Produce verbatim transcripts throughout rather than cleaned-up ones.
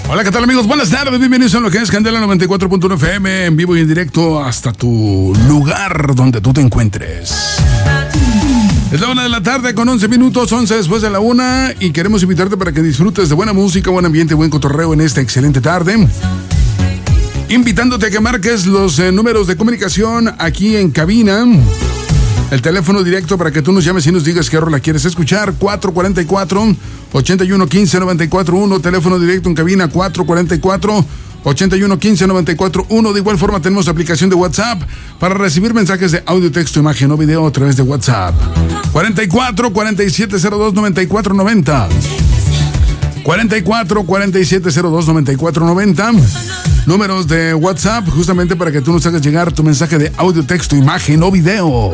Hola, ¿qué tal, amigos? Buenas tardes, bienvenidos a lo que es Candela noventa y cuatro punto uno F M, en vivo y en directo hasta tu lugar donde tú te encuentres. Es la una de la tarde con once minutos, once después de la una, y queremos invitarte para que disfrutes de buena música, buen ambiente, buen cotorreo en esta excelente tarde. Invitándote a que marques los eh, números de comunicación aquí en cabina. El teléfono directo para que tú nos llames y nos digas qué rola quieres escuchar, cuatro cuatro cuatro, ocho uno uno, cinco nueve cuatro uno, teléfono directo en cabina cuatro cuatro cuatro, ocho uno uno, cinco nueve cuatro uno. De igual forma tenemos aplicación de WhatsApp para recibir mensajes de audio, texto, imagen o video a través de WhatsApp. cuarenta y cuatro, cuarenta y siete cero dos, noventa y cuatro noventa. cuarenta y cuatro, cuarenta y siete cero dos, noventa y cuatro noventa. Números de WhatsApp justamente para que tú nos hagas llegar tu mensaje de audio, texto, imagen o video.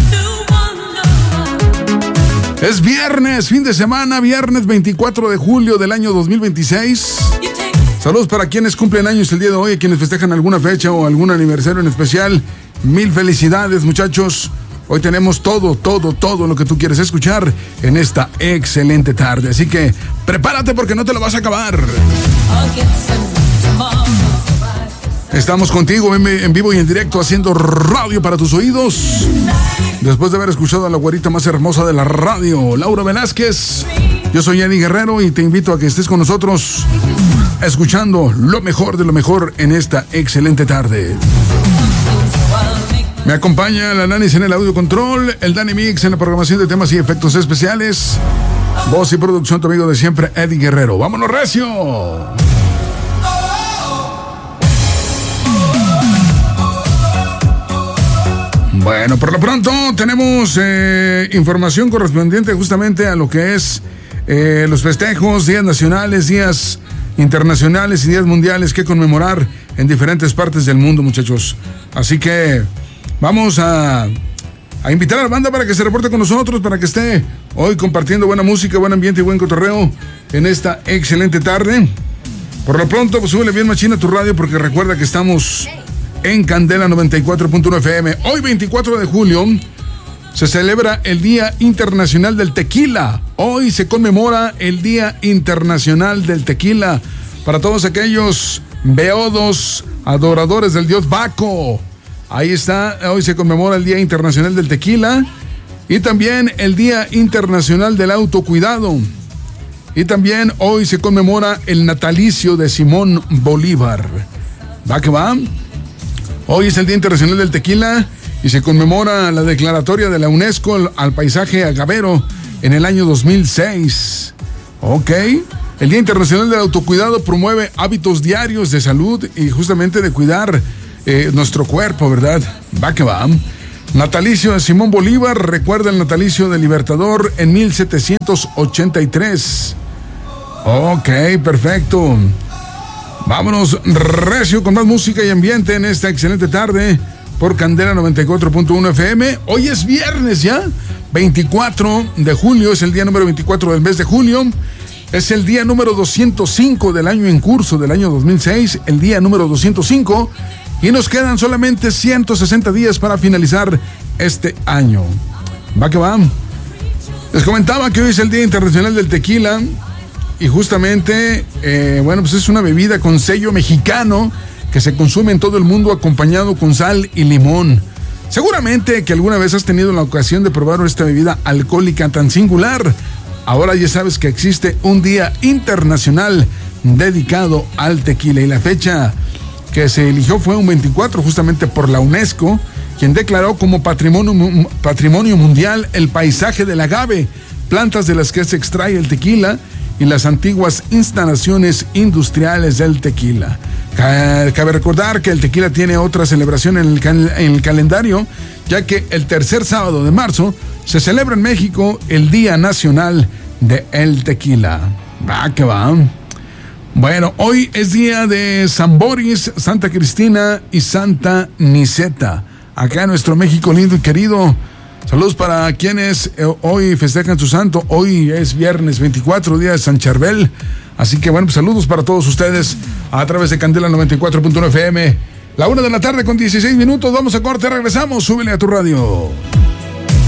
Es viernes, fin de semana, viernes veinticuatro de julio del año dos mil veintiséis. Saludos para quienes cumplen años el día de hoy, quienes festejan alguna fecha o algún aniversario en especial. Mil felicidades, muchachos. Hoy tenemos todo, todo, todo lo que tú quieres escuchar en esta excelente tarde. Así que prepárate porque no te lo vas a acabar. Estamos contigo en, en vivo y en directo haciendo radio para tus oídos. Después de haber escuchado a la güerita más hermosa de la radio, Laura Velázquez, yo soy Eddie Guerrero y te invito a que estés con nosotros escuchando lo mejor de lo mejor en esta excelente tarde. Me acompaña la Nanis en el audio control, el Dani Mix en la programación de temas y efectos especiales. Voz y producción, tu amigo de siempre, Eddie Guerrero. ¡Vámonos, recio! Bueno, por lo pronto tenemos eh, información correspondiente justamente a lo que es eh, los festejos, días nacionales, días internacionales y días mundiales que conmemorar en diferentes partes del mundo, muchachos. Así que vamos a, a invitar a la banda para que se reporte con nosotros, para que esté hoy compartiendo buena música, buen ambiente y buen cotorreo en esta excelente tarde. Por lo pronto, pues súbele bien machina a tu radio porque recuerda que estamos en Candela noventa y cuatro punto uno F M. Hoy, veinticuatro de julio, se celebra el Día Internacional del Tequila. Hoy se conmemora el Día Internacional del Tequila. Para todos aquellos beodos, adoradores del dios Baco. Ahí está, hoy se conmemora el Día Internacional del Tequila. Y también el Día Internacional del Autocuidado. Y también hoy se conmemora el natalicio de Simón Bolívar. ¿Va que va? Hoy es el Día Internacional del Tequila y se conmemora la declaratoria de la UNESCO al paisaje agavero en el año dos mil seis. Ok. El Día Internacional del Autocuidado promueve hábitos diarios de salud y justamente de cuidar eh, nuestro cuerpo, ¿verdad? Va que va. Natalicio de Simón Bolívar, recuerda el natalicio del Libertador en mil setecientos ochenta y tres. Ok, perfecto. Vámonos recio con más música y ambiente en esta excelente tarde por Candela noventa y cuatro punto uno F M. Hoy es viernes ya, veinticuatro de julio, es el día número veinticuatro del mes de julio. Es el día número doscientos cinco del año en curso del año dos mil seis, el día número doscientos cinco. Y nos quedan solamente ciento sesenta días para finalizar este año. Va que va. Les comentaba que hoy es el Día Internacional del Tequila. Y justamente, eh, bueno, pues es una bebida con sello mexicano que se consume en todo el mundo acompañado con sal y limón. Seguramente que alguna vez has tenido la ocasión de probar esta bebida alcohólica tan singular. Ahora ya sabes que existe un día internacional dedicado al tequila y la fecha que se eligió fue un veinticuatro justamente por la UNESCO, quien declaró como patrimonio, patrimonio mundial el paisaje del agave, plantas de las que se extrae el tequila y las antiguas instalaciones industriales del tequila. Cabe recordar que el tequila tiene otra celebración en el, cal- en el calendario, ya que el tercer sábado de marzo se celebra en México el Día Nacional del Tequila. Va que va. Bueno, hoy es día de San Boris, Santa Cristina y Santa Niceta. Acá en nuestro México lindo y querido. Saludos para quienes eh, hoy festejan su santo. Hoy es viernes veinticuatro, día de San Charbel. Así que bueno, pues saludos para todos ustedes a través de Candela noventa y cuatro punto uno F M. La una de la tarde con dieciséis minutos. Vamos a corte, regresamos. Súbele a tu radio.